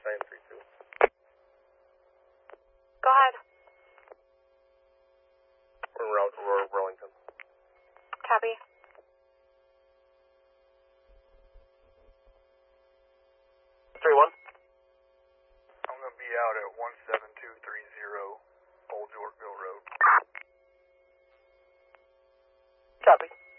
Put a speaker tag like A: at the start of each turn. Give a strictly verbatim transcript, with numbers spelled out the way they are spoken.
A: Cheyenne three two.
B: Go ahead.
A: We're in Row- Rowlington.
B: Copy.
A: three one.
C: I'm going to be out at one seven two three zero